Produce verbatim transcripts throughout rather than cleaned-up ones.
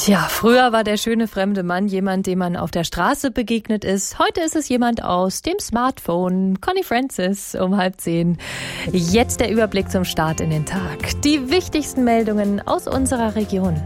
Tja, früher war der schöne fremde Mann jemand, dem man auf der Straße begegnet ist. Heute ist es jemand aus dem Smartphone. Connie Francis um halb zehn. Jetzt der Überblick zum Start in den Tag. Die wichtigsten Meldungen aus unserer Region.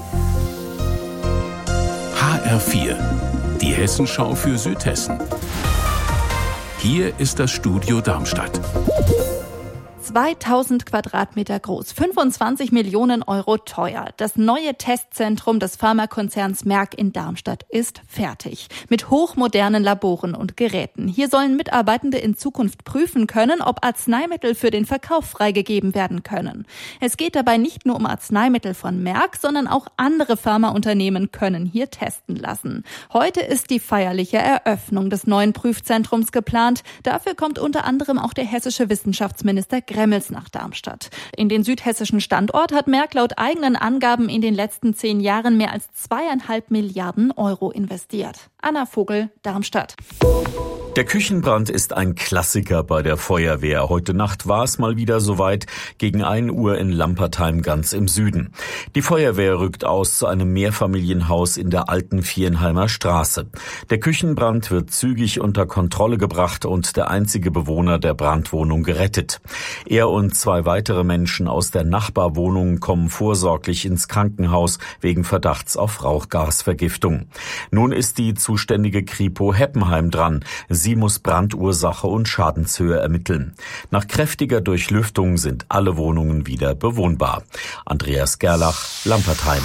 H R vier, die Hessenschau für Südhessen. Hier ist das Studio Darmstadt. zweitausend Quadratmeter groß, fünfundzwanzig Millionen Euro teuer. Das neue Testzentrum des Pharmakonzerns Merck in Darmstadt ist fertig. Mit hochmodernen Laboren und Geräten. Hier sollen Mitarbeitende in Zukunft prüfen können, ob Arzneimittel für den Verkauf freigegeben werden können. Es geht dabei nicht nur um Arzneimittel von Merck, sondern auch andere Pharmaunternehmen können hier testen lassen. Heute ist die feierliche Eröffnung des neuen Prüfzentrums geplant. Dafür kommt unter anderem auch der hessische Wissenschaftsminister Gremmels nach Darmstadt. In den südhessischen Standort hat Merck laut eigenen Angaben in den letzten zehn Jahren mehr als zweieinhalb Milliarden Euro investiert. Anna Vogel, Darmstadt. Der Küchenbrand ist ein Klassiker bei der Feuerwehr. Heute Nacht war es mal wieder soweit, gegen ein Uhr in Lampertheim ganz im Süden. Die Feuerwehr rückt aus zu einem Mehrfamilienhaus in der alten Vierenheimer Straße. Der Küchenbrand wird zügig unter Kontrolle gebracht und der einzige Bewohner der Brandwohnung gerettet. Er und zwei weitere Menschen aus der Nachbarwohnung kommen vorsorglich ins Krankenhaus wegen Verdachts auf Rauchgasvergiftung. Nun ist die zuständige Kripo Heppenheim dran. Sie muss Brandursache und Schadenshöhe ermitteln. Nach kräftiger Durchlüftung sind alle Wohnungen wieder bewohnbar. Andreas Gerlach, Lampertheim.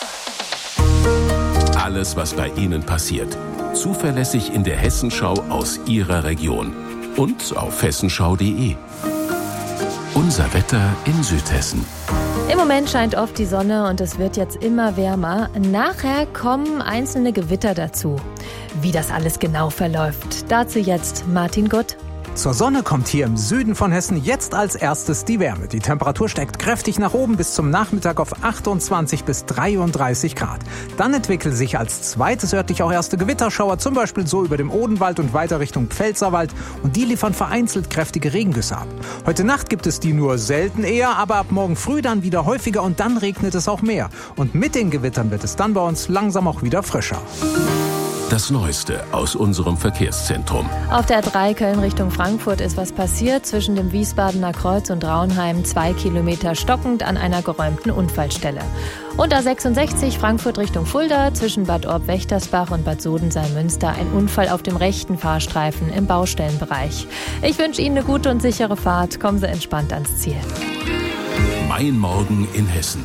Alles, was bei Ihnen passiert. Zuverlässig in der Hessenschau aus Ihrer Region. Und auf hessenschau punkt de. Unser Wetter in Südhessen. Im Moment scheint oft die Sonne und es wird jetzt immer wärmer. Nachher kommen einzelne Gewitter dazu. Wie das alles genau verläuft, dazu jetzt Martin Gutt. Zur Sonne kommt hier im Süden von Hessen jetzt als erstes die Wärme. Die Temperatur steigt kräftig nach oben bis zum Nachmittag auf achtundzwanzig bis dreiunddreißig Grad. Dann entwickeln sich als zweites örtlich auch erste Gewitterschauer, zum Beispiel so über dem Odenwald und weiter Richtung Pfälzerwald. Und die liefern vereinzelt kräftige Regengüsse ab. Heute Nacht gibt es die nur selten eher, aber ab morgen früh dann wieder häufiger und dann regnet es auch mehr. Und mit den Gewittern wird es dann bei uns langsam auch wieder frischer. Das Neueste aus unserem Verkehrszentrum. Auf der A drei Köln Richtung Frankfurt ist was passiert. Zwischen dem Wiesbadener Kreuz und Raunheim zwei Kilometer stockend an einer geräumten Unfallstelle. Und A sechsundsechzig Frankfurt Richtung Fulda zwischen Bad Orb-Wächtersbach und Bad Sodensein-Münster ein Unfall auf dem rechten Fahrstreifen im Baustellenbereich. Ich wünsche Ihnen eine gute und sichere Fahrt. Kommen Sie entspannt ans Ziel. Mein Morgen in Hessen.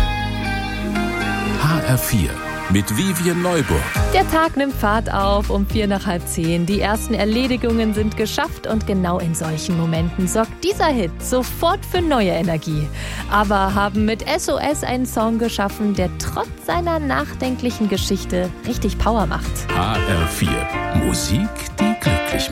H R vier. Mit Vivian Neuburg. Der Tag nimmt Fahrt auf um vier nach halb zehn. Die ersten Erledigungen sind geschafft und genau in solchen Momenten sorgt dieser Hit sofort für neue Energie. Aber haben mit S O S einen Song geschaffen, der trotz seiner nachdenklichen Geschichte richtig Power macht. H R vier. Musik, die glücklich macht.